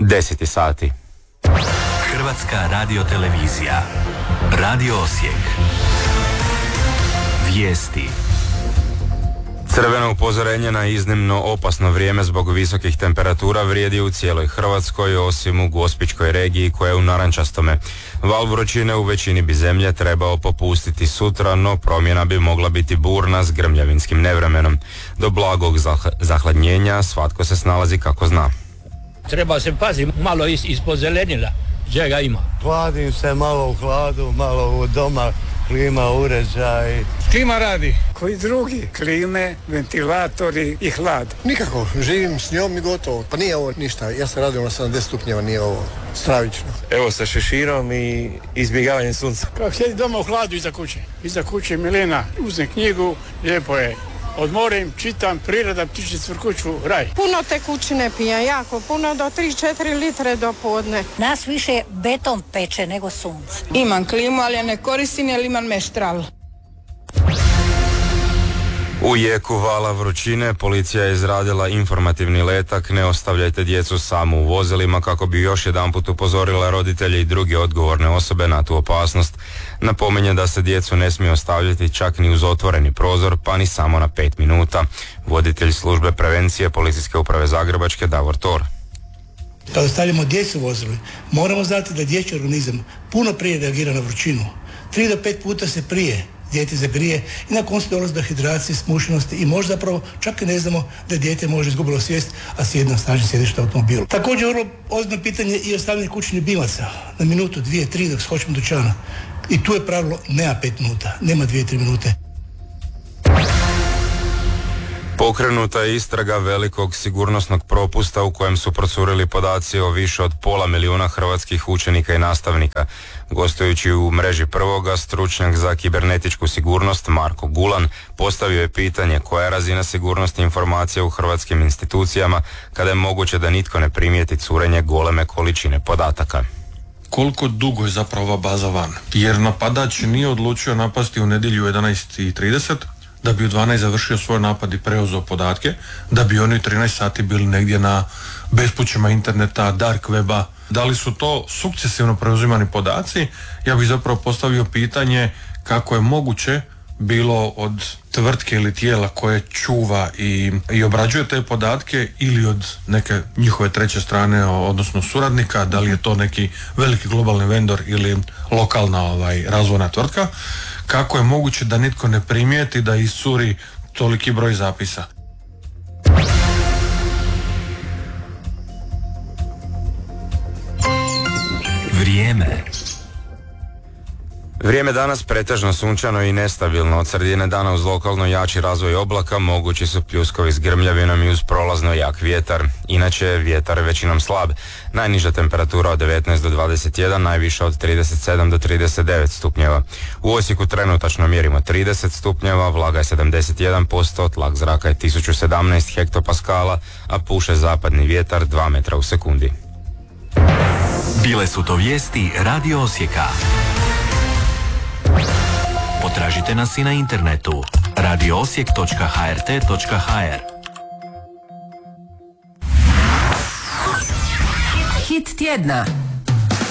10 sati. Hrvatska radiotelevizija. Radio Osijek. Vijesti. Crveno upozorenje na iznimno opasno vrijeme zbog visokih temperatura vrijedi u cijeloj Hrvatskoj, osim u Gospićkoj regiji koja je u narančastome. Val vrućine u većini bi zemlje trebao popustiti sutra, no promjena bi mogla biti burna s grmljavinskim nevremenom. Do blagog zahladnjenja svatko se snalazi kako zna. Treba se paziti malo ispod zelenila, čega ima. Hladim se malo u hladu, malo u doma, klima, uređaj. Klima radi, koji drugi, klime, ventilatori i hlad. Nikako, živim s njom i gotovo. Pa nije ovo ništa, ja sam radio na 70 stupnjeva, nije ovo stravično. Evo sa šeširom i izbjegavanjem sunca. Kako sjedi doma u hladu iza kuće. Iza kuće Milena, uzem knjigu, lijepo je. Odmorim, čitam, priroda, ptiči cvrkuću, raj. Puno tekućine pijem, jako puno, do 3-4 litre do podne. Nas više beton peče nego sunce. Imam klimu, ali ja ne koristim jer imam meštral. U jeku vala vrućine policija je izradila informativni letak "Ne ostavljajte djecu samu u vozilima" kako bi još jedanput upozorila roditelje i druge odgovorne osobe na tu opasnost. Napominje da se djecu ne smije ostavljati čak ni uz otvoreni prozor, pa ni samo na 5 minuta. Voditelj službe prevencije Policijske uprave Zagrebačke Davor Tor. Kada stavljamo djecu u vozilu, moramo znati da dječji organizam puno prije reagira na vrućinu. 3 do 5 puta se prije dijete zagrije i na koncu dolazi do hidracije, smušenosti i možda zapravo čak i ne znamo da dijete može izgubilo svijest, a sjedi na snažnom sjedištu automobilu. Također vrlo ozbiljno pitanje i ostavljanje kućnih bilaca na minutu, 2, 3 dok skočimo dućana. I tu je pravilo, nema 5 minuta, nema 2-3 minute. Pokrenuta je istraga velikog sigurnosnog propusta u kojem su procurili podaci o više od 500.000 hrvatskih učenika i nastavnika. Gostujući u mreži Prvoga, stručnjak za kibernetičku sigurnost Marko Gulan postavio je pitanje koja je razina sigurnosti informacija u hrvatskim institucijama kada je moguće da nitko ne primijeti curenje goleme količine podataka. Koliko dugo je zapravo ova baza van? Jer napadač nije odlučio napasti u nedjelju 11:30, da bi u 12 završio svoj napad i preuzeo podatke, da bi oni u 13 sati bili negdje na bespućima interneta, dark weba. Da li su to sukcesivno preuzimani podaci? Ja bih zapravo postavio pitanje kako je moguće bilo od tvrtke ili tijela koje čuva i obrađuje te podatke ili od neke njihove treće strane, odnosno suradnika, da li je to neki veliki globalni vendor ili lokalna razvojna tvrtka. Kako je moguće da nitko ne primijeti da iscuri toliki broj zapisa? Vrijeme danas pretežno sunčano i nestabilno. Od sredine dana uz lokalno jači razvoj oblaka mogući su pljuskovi s grmljavinom i uz prolazno jak vjetar. Inače je vjetar većinom slab. Najniža temperatura od 19 do 21, najviša od 37 do 39 stupnjeva. U Osijeku trenutačno mjerimo 30 stupnjeva, vlaga je 71%, tlak zraka je 1017 hektopaskala, a puše zapadni vjetar 2 metra u sekundi. Bile su to vijesti Radio Osijeka. Potražite nas i na internetu radioosijek.hrt.hr. Hit tjedna.